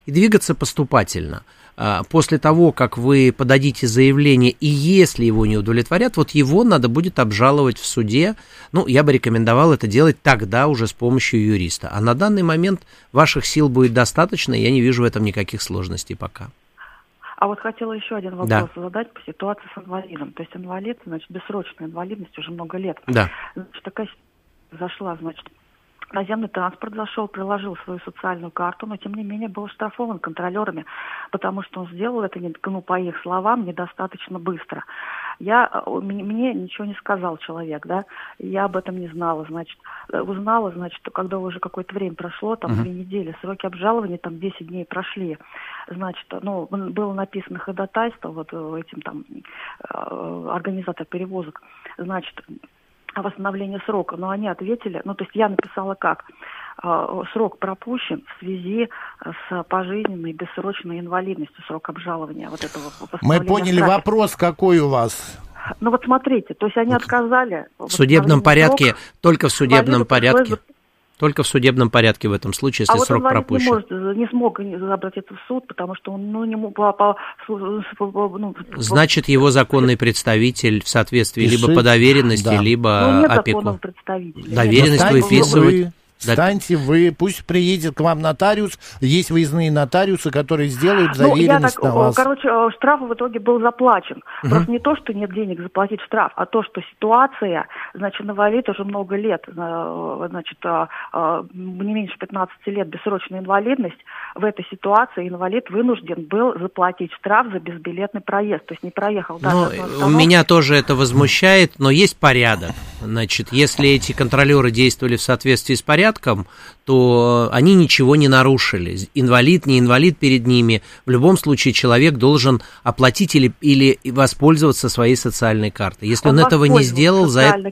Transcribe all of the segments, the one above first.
и двигаться поступательно. После того, как вы подадите заявление, и если его не удовлетворят, вот его надо будет обжаловать в суде. Ну, я бы рекомендовал это делать тогда уже с помощью юриста. А на данный момент ваших сил будет достаточно, и я не вижу в этом никаких сложностей пока. А вот хотела еще один вопрос задать по ситуации с инвалидом. То есть инвалид, значит, бессрочная инвалидность уже много лет. Да. Значит, такая зашла, значит, наземный транспорт зашел, приложил свою социальную карту, но тем не менее был оштрафован контролерами, потому что он сделал это, по их словам, недостаточно быстро. Мне ничего не сказал человек, да, я об этом не знала, значит, узнала, значит, когда уже какое-то время прошло, там 2 недели, сроки обжалования, там 10 дней прошли, значит, было написано ходатайство, вот этим там организатор перевозок, значит, о восстановлении срока, но они ответили, то есть я написала как, срок пропущен в связи с пожизненной бессрочной инвалидностью, срок обжалования вот этого. Мы поняли вопрос, какой у вас. Ну вот смотрите, то есть они отказали. В судебном порядке, только в судебном порядке. Только в судебном порядке в этом случае, если срок пропущен. Не смог забрать это в суд, потому что он не мог Значит, его законный представитель в соответствии либо по доверенности, либо опеку. Доверенность выписывать. Встаньте вы, пусть приедет к вам нотариус, есть выездные нотариусы, которые сделают доверенность на вас. Короче, штраф в итоге был заплачен. Просто не то, что нет денег заплатить штраф, а то, что ситуация, значит, инвалид уже много лет, значит, не меньше 15 лет бессрочная инвалидность, в этой ситуации инвалид вынужден был заплатить штраф за безбилетный проезд, то есть не проехал даже. Меня тоже это возмущает, но есть порядок. Значит, если эти контролеры действовали в соответствии с порядком, то они ничего не нарушили. Инвалид, не инвалид перед ними. В любом случае человек должен оплатить или воспользоваться своей социальной картой. Если он этого не сделал,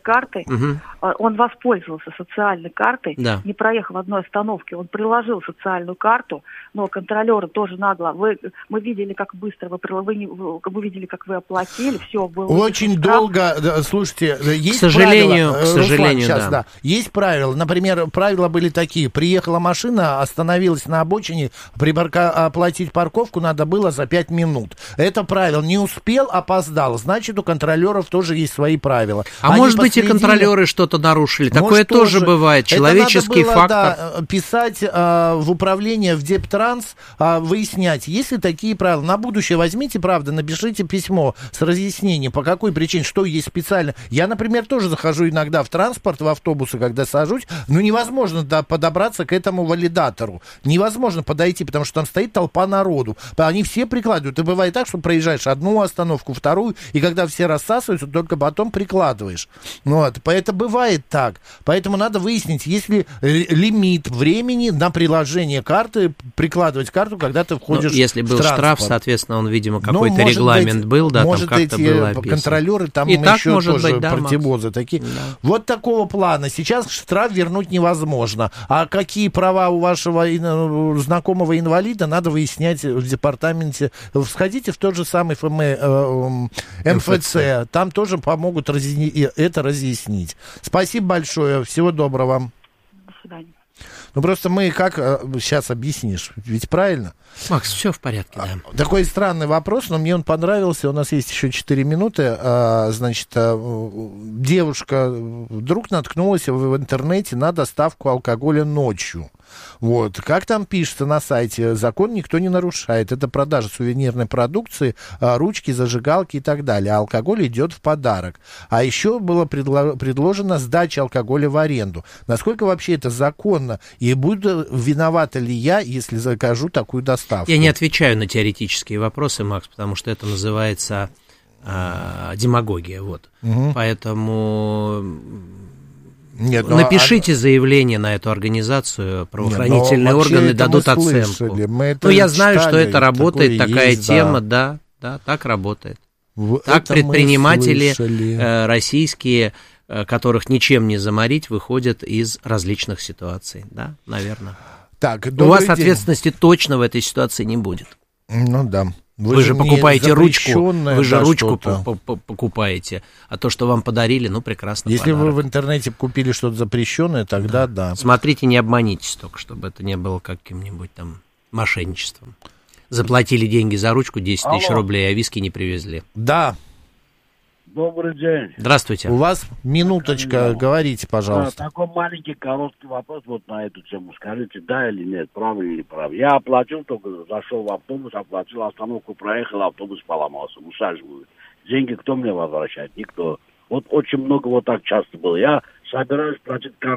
он воспользовался социальной картой, не проехал в одной остановке, он приложил социальную карту, но контролеры тоже нагло. Мы видели, как быстро вы видели, как вы оплатили, все было. Очень долго, слушайте, есть к сожалению, Руслан, да. Есть правила, например, правила были такие: приехала машина, остановилась на обочине, оплатить парковку надо было за 5 минут. Это правило. Не успел, опоздал. Значит, у контролеров тоже есть свои правила. А они может быть, и контролеры что-то нарушили. Такое тоже бывает. Человеческий фактор. Да, писать в управление, в Дептранс, выяснять, есть ли такие правила. На будущее возьмите, правда, напишите письмо с разъяснением, по какой причине, что есть специально. Я, например, тоже захожу иногда в транспорт, в автобусы, когда сажусь, но невозможно подобраться к этому валидатору. Невозможно подойти, потому что там стоит толпа народу. Они все прикладывают. И бывает так, что проезжаешь одну остановку, вторую, и когда все рассасываются, только потом прикладываешь. Вот. Это бывает так. Поэтому надо выяснить, есть ли лимит времени на приложение карты, прикладывать карту, когда ты входишь в транспорт. Если был штраф, соответственно, он, видимо, какой-то регламент был, да, может, там как-то было описано. Контролеры, там и еще может тоже быть, да, противозы такие. Да. Вот такого плана. Сейчас штраф вернуть невозможно. А какие права у вашего знакомого инвалида, надо выяснять в департаменте. Сходите в тот же самый МФЦ. Там тоже помогут это разъяснить. Спасибо большое. Всего доброго вам. До свидания. Просто мы как сейчас объяснишь? Ведь правильно? Макс, все в порядке, да. Такой странный вопрос, но мне он понравился. У нас есть еще 4 минуты. Значит, девушка вдруг наткнулась в интернете на доставку алкоголя ночью. Вот. Как там пишется на сайте, закон никто не нарушает. Это продажа сувенирной продукции, ручки, зажигалки и так далее. А алкоголь идет в подарок. А еще было предложено сдача алкоголя в аренду. Насколько вообще это законно? И буду виновата ли я, если закажу такую доставку? Я не отвечаю на теоретические вопросы, Макс, потому что это называется демагогия. Вот. Поэтому... Напишите заявление на эту организацию, правоохранительные органы дадут оценку. Я знаю, что это работает, такая тема, да, так работает. Так предприниматели российские, которых ничем не заморить, выходят из различных ситуаций, да, наверное. У вас ответственности точно в этой ситуации не будет. Ну да. Вы же покупаете ручку, вы же ручку покупаете, а то, что вам подарили, прекрасно. Если подарок. вы в интернете купили что-то запрещенное, тогда да. Смотрите, не обманитесь только, чтобы это не было каким-нибудь там мошенничеством. Заплатили деньги за ручку, 10 тысяч рублей, а виски не привезли. Да. Добрый день. Здравствуйте. У вас минуточка, говорите, пожалуйста. Такой маленький, короткий вопрос вот на эту тему. Скажите, да или нет, правы или не правы. Я оплатил только, зашел в автобус, оплатил остановку, проехал, автобус поломался, усаживают. Деньги кто мне возвращает? Никто. Вот очень много вот так часто было. Я собираюсь платить в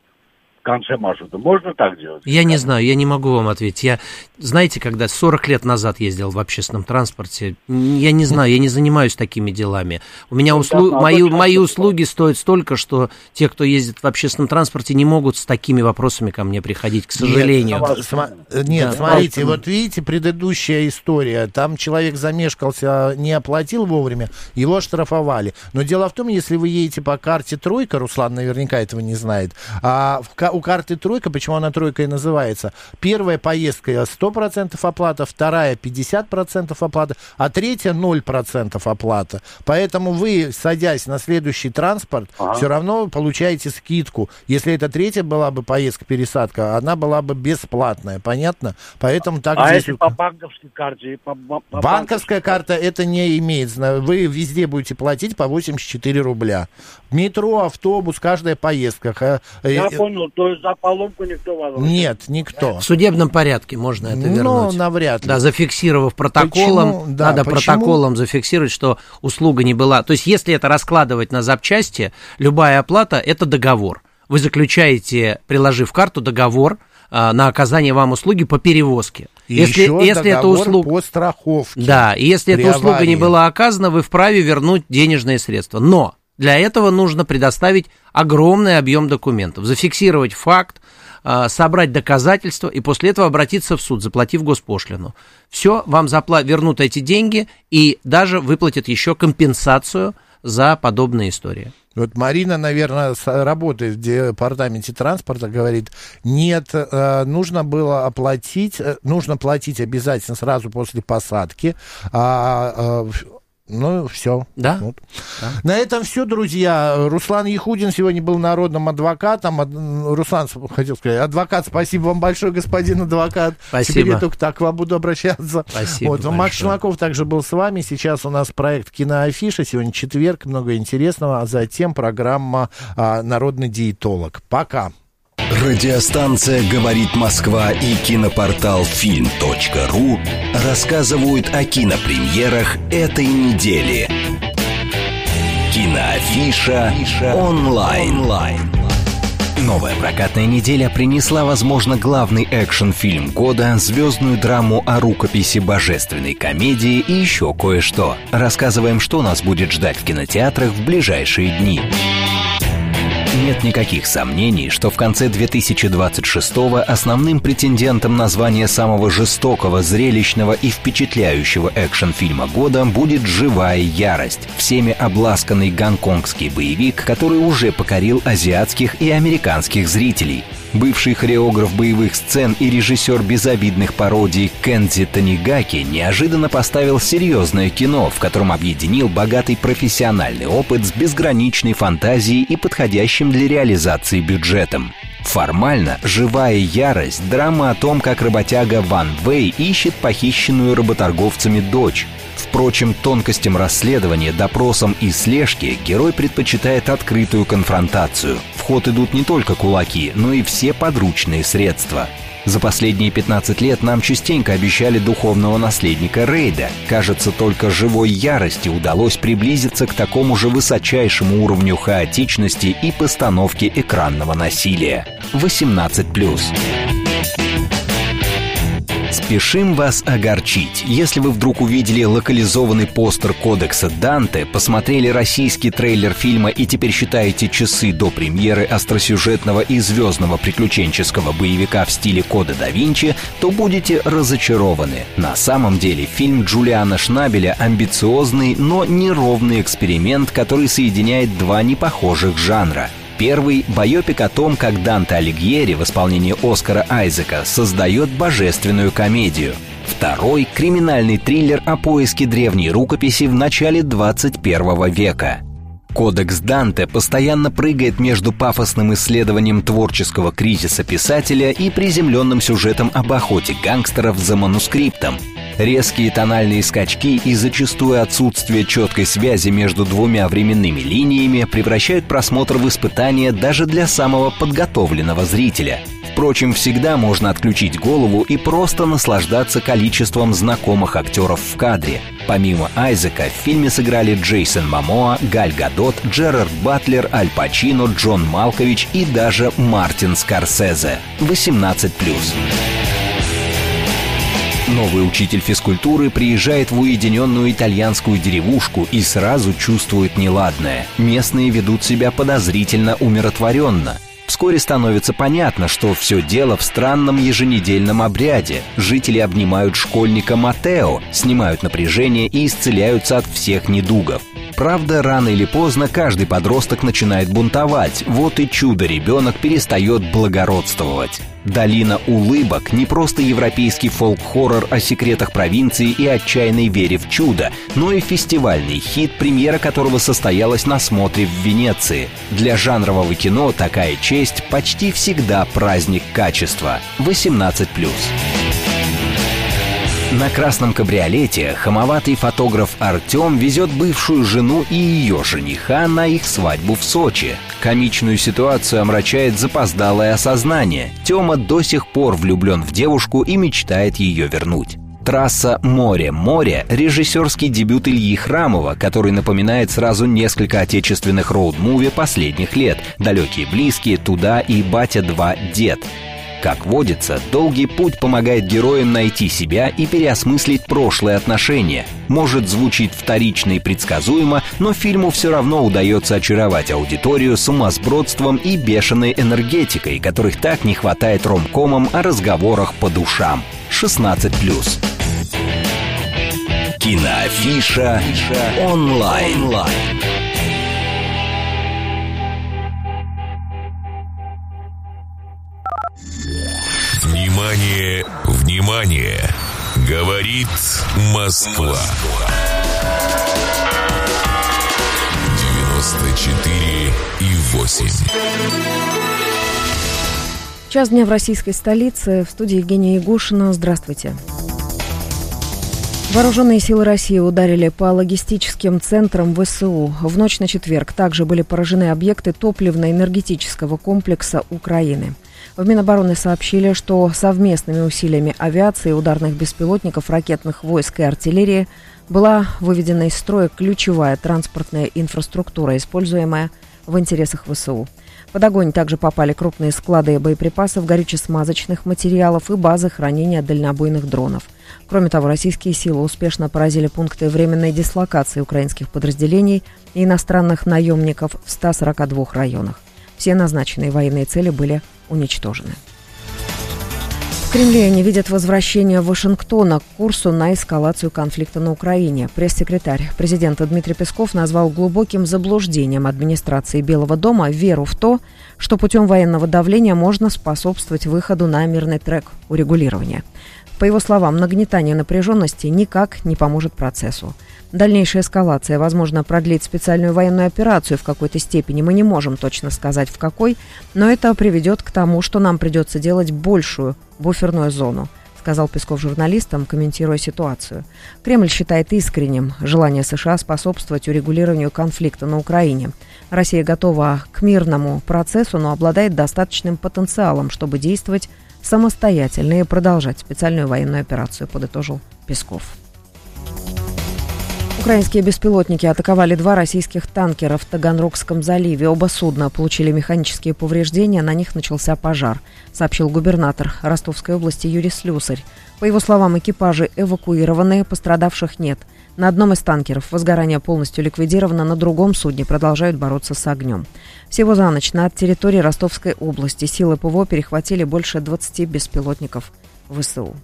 конце маршрута. Можно так делать? Я не знаю, я не могу вам ответить. Я, знаете, когда 40 лет назад ездил в общественном транспорте, я не знаю, я не занимаюсь такими делами. У меня мои услуги стоят столько, что те, кто ездит в общественном транспорте, не могут с такими вопросами ко мне приходить, к сожалению. Нет, смотрите, вот видите, предыдущая история. Там человек замешкался, не оплатил вовремя, его оштрафовали. Но дело в том, если вы едете по карте «Тройка», Руслан наверняка этого не знает, у карты «Тройка», почему она «Тройка» и называется, первая поездка 100% оплата, вторая 50% оплата, а третья 0% оплата. Поэтому вы, садясь на следующий транспорт, все равно получаете скидку. Если это третья была бы поездка-пересадка, она была бы бесплатная, понятно? Поэтому так здесь... если по банковской карте? Банковская карта это не имеет. Вы везде будете платить по 84 рубля. Метро, автобус, каждая поездка. Я понял, то есть за поломку никто возвращает? Нет, никто. В судебном порядке можно это вернуть. Ну, навряд ли. Да, зафиксировав протоколом, протоколом зафиксировать, что услуга не была. То есть, если это раскладывать на запчасти, любая оплата – это договор. Вы заключаете, приложив карту, договор на оказание вам услуги по перевозке. Если эта услуга по страховке. Да, и если эта услуга не была оказана, вы вправе вернуть денежные средства. Но для этого нужно предоставить огромный объем документов, зафиксировать факт, собрать доказательства и после этого обратиться в суд, заплатив госпошлину. Все, вам вернут эти деньги и даже выплатят еще компенсацию за подобные истории. Вот Марина, наверное, работает в департаменте транспорта, говорит, нет, нужно было оплатить, нужно платить обязательно сразу после посадки, ну, все. Да? Вот. Да. На этом все, друзья. Руслан Яхудин сегодня был народным адвокатом. Руслан, хотел сказать, адвокат, спасибо вам большое, господин адвокат. Спасибо. Теперь я только так к вам буду обращаться. Спасибо вот. Макс Челноков также был с вами. Сейчас у нас проект «Киноафиша». Сегодня четверг, много интересного. А затем программа «Народный диетолог». Пока. Радиостанция «Говорит Москва» и кинопортал film.ru рассказывают о кинопремьерах этой недели. Киноафиша онлайн. Новая прокатная неделя принесла, возможно, главный экшн-фильм года, звездную драму о рукописи божественной комедии и еще кое-что. Рассказываем, что нас будет ждать в кинотеатрах в ближайшие дни. Нет никаких сомнений, что в конце 2026-го основным претендентом на звание самого жестокого, зрелищного и впечатляющего экшн-фильма года будет «Живая ярость», всеми обласканный гонконгский боевик, который уже покорил азиатских и американских зрителей. Бывший хореограф боевых сцен и режиссер безобидных пародий Кензи Танигаки неожиданно поставил серьезное кино, в котором объединил богатый профессиональный опыт с безграничной фантазией и подходящим для реализации бюджетом. Формально «Живая ярость» — драма о том, как работяга Ван Вэй ищет похищенную работорговцами дочь. Впрочем, тонкостям расследования, допросам и слежке герой предпочитает открытую конфронтацию. В ход идут не только кулаки, но и все подручные средства. За последние 15 лет нам частенько обещали духовного наследника Рейда. Кажется, только «Живой ярости» удалось приблизиться к такому же высочайшему уровню хаотичности и постановки экранного насилия. 18+. Спешим вас огорчить. Если вы вдруг увидели локализованный постер кодекса Данте, посмотрели российский трейлер фильма и теперь считаете часы до премьеры остросюжетного и звездного приключенческого боевика в стиле Кода да Винчи, то будете разочарованы. На самом деле фильм Джулиана Шнабеля — амбициозный, но неровный эксперимент, который соединяет два непохожих жанра. Первый — байопик о том, как Данте Алигьери в исполнении Оскара Айзека создает божественную комедию. Второй — криминальный триллер о поиске древней рукописи в начале 21 века. Кодекс Данте постоянно прыгает между пафосным исследованием творческого кризиса писателя и приземленным сюжетом об охоте гангстеров за манускриптом. Резкие тональные скачки и зачастую отсутствие четкой связи между двумя временными линиями превращают просмотр в испытание даже для самого подготовленного зрителя. Впрочем, всегда можно отключить голову и просто наслаждаться количеством знакомых актеров в кадре. Помимо Айзека, в фильме сыграли Джейсон Момоа, Галь Гадот, Джерард Батлер, Аль Пачино, Джон Малкович и даже Мартин Скорсезе. 18+. Новый учитель физкультуры приезжает в уединенную итальянскую деревушку и сразу чувствует неладное. Местные ведут себя подозрительно умиротворенно. Вскоре становится понятно, что все дело в странном еженедельном обряде. Жители обнимают школьника Матео, снимают напряжение и исцеляются от всех недугов. Правда, рано или поздно каждый подросток начинает бунтовать. Вот и чудо-ребенок перестает благородствовать. «Долина улыбок» — не просто европейский фолк-хоррор о секретах провинции и отчаянной вере в чудо, но и фестивальный хит, премьера которого состоялась на смотре в Венеции. Для жанрового кино такая честь почти всегда праздник качества. 18+. На красном кабриолете хамоватый фотограф Артем везет бывшую жену и ее жениха на их свадьбу в Сочи. Комичную ситуацию омрачает запоздалое осознание. Тема до сих пор влюблен в девушку и мечтает ее вернуть. Трасса «Море-море» — режиссерский дебют Ильи Храмова, который напоминает сразу несколько отечественных роуд-муви последних лет: «Далекие близкие», «Туда» и «Батя 2. Дед». Как водится, долгий путь помогает героям найти себя и переосмыслить прошлые отношения. Может, звучит вторично и предсказуемо, но фильму все равно удается очаровать аудиторию сумасбродством и бешеной энергетикой, которых так не хватает ромкомам о разговорах по душам. 16+. Киноафиша онлайн. Внимание, внимание! Говорит Москва. 94,8. Час дня в российской столице. В студии Евгения Ягушина. Здравствуйте. Вооруженные силы России ударили по логистическим центрам ВСУ. В ночь на четверг также были поражены объекты топливно-энергетического комплекса Украины. В Минобороны сообщили, что совместными усилиями авиации, ударных беспилотников, ракетных войск и артиллерии была выведена из строя ключевая транспортная инфраструктура, используемая в интересах ВСУ. Под огонь также попали крупные склады боеприпасов, горюче-смазочных материалов и базы хранения дальнобойных дронов. Кроме того, российские силы успешно поразили пункты временной дислокации украинских подразделений и иностранных наемников в 142 районах. Все назначенные военные цели были уничтожены. В Кремле не видят возвращения Вашингтона к курсу на эскалацию конфликта на Украине. Пресс-секретарь президента Дмитрий Песков назвал глубоким заблуждением администрации Белого дома веру в то, что путем военного давления можно способствовать выходу на мирный трек урегулирования. По его словам, нагнетание напряженности никак не поможет процессу. Дальнейшая эскалация, возможно, продлит специальную военную операцию в какой-то степени. Мы не можем точно сказать, в какой, но это приведет к тому, что нам придется делать большую буферную зону, сказал Песков журналистам, комментируя ситуацию. Кремль считает искренним желание США способствовать урегулированию конфликта на Украине. Россия готова к мирному процессу, но обладает достаточным потенциалом, чтобы действовать самостоятельно и продолжать специальную военную операцию, подытожил Песков. Украинские беспилотники атаковали 2 российских танкера в Таганрогском заливе. Оба судна получили механические повреждения, на них начался пожар, сообщил губернатор Ростовской области Юрий Слюсарь. По его словам, экипажи эвакуированы, пострадавших нет. На одном из танкеров возгорание полностью ликвидировано, на другом судне продолжают бороться с огнем. Всего за ночь на территории Ростовской области силы ПВО перехватили больше 20 беспилотников ВСУ.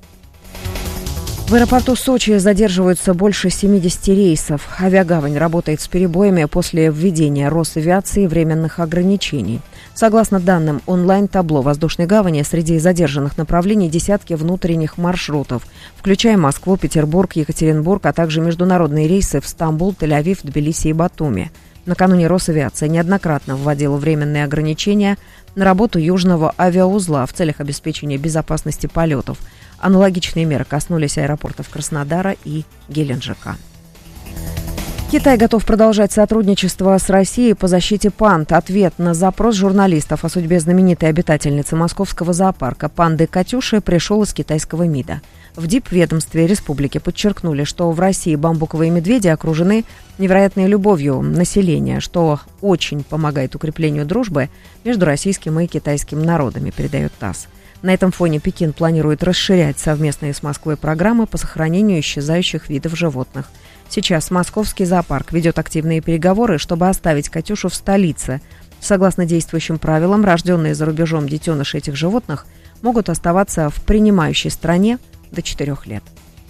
В аэропорту Сочи задерживаются больше 70 рейсов. Авиагавань работает с перебоями после введения Росавиации временных ограничений. Согласно данным онлайн-табло воздушной гавани, среди задержанных направлений десятки внутренних маршрутов, включая Москву, Петербург, Екатеринбург, а также международные рейсы в Стамбул, Тель-Авив, Тбилиси и Батуми. Накануне Росавиация неоднократно вводила временные ограничения на работу южного авиаузла в целях обеспечения безопасности полетов. Аналогичные меры коснулись аэропортов Краснодара и Геленджика. Китай готов продолжать сотрудничество с Россией по защите панд. Ответ на запрос журналистов о судьбе знаменитой обитательницы московского зоопарка панды Катюши пришел из китайского МИДа. В дипведомстве республики подчеркнули, что в России бамбуковые медведи окружены невероятной любовью населения, что очень помогает укреплению дружбы между российским и китайским народами, передает ТАСС. На этом фоне Пекин планирует расширять совместные с Москвой программы по сохранению исчезающих видов животных. Сейчас московский зоопарк ведет активные переговоры, чтобы оставить Катюшу в столице. Согласно действующим правилам, рожденные за рубежом детеныши этих животных могут оставаться в принимающей стране до 4 лет.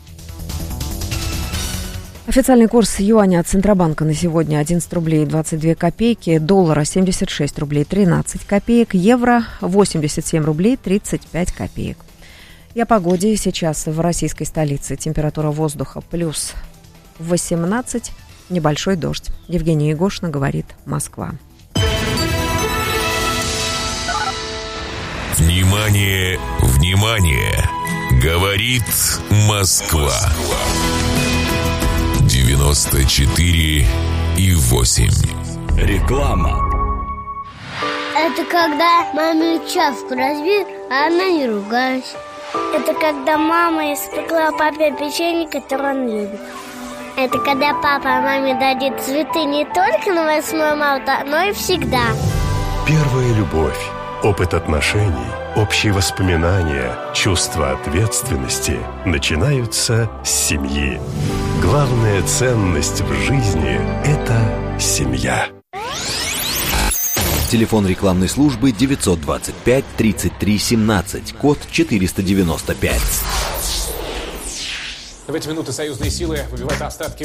Официальный курс юаня от Центробанка на сегодня 11 рублей 22 копейки, доллара 76 рублей 13 копеек, евро 87 рублей 35 копеек. И о погоде сейчас в российской столице. Температура воздуха плюс 18, небольшой дождь. Евгения Егошина, говорит Москва. Внимание, внимание! Говорит Москва. 94,8. Реклама. Это когда маме чашку разбил, а она не ругалась. Это когда мама испекла папе печенье, которое он любит. Это когда папа маме дарит цветы не только на 8 марта, но и всегда. Первая любовь, опыт отношений, общие воспоминания, чувство ответственности начинаются с семьи. Главная ценность в жизни – это семья. Телефон рекламной службы 925 33 17, код 495. В эти минуты союзные силы выбивают остатки